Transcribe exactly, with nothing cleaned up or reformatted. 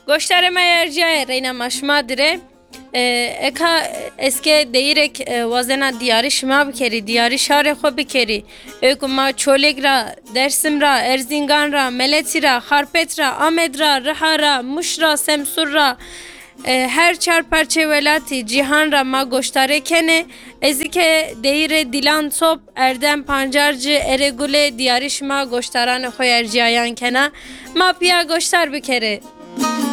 Goştare me erciye reyna maşma dire. Eka eske değirek vazena diyarı şıma bikeri, diyarı şare xo bikeri. Ökuma çolegra, Dersimra, Erzinganra, Meletira, Harpetra, Amedra, Rihara, Muşra, Semsurra, her çar parçe velati cihanra ma goştare kene ezike değire dilan top erdem pancarcı eregule diyarı şıma goştarane xo erciyayan kena ma piya goştar bikeri.